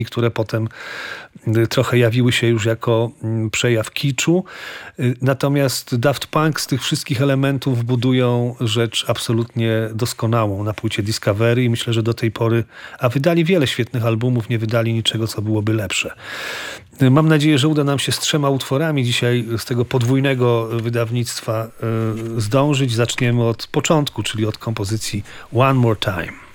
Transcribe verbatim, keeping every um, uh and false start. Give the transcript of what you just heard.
które potem trochę jawiły się już jako przejaw kiczu. Natomiast Daft Punk z tych wszystkich elementów budują rzecz absolutnie doskonałą na płycie Discovery i myślę, że do tej pory, a wydali wiele świetnych albumów, nie wydali niczego, co byłoby lepsze. Mam nadzieję, że uda nam się z trzema utworami dzisiaj z tego podwójnego wydawnictwa zdążyć. Zaczniemy od początku, czyli od kompozycji One More Time.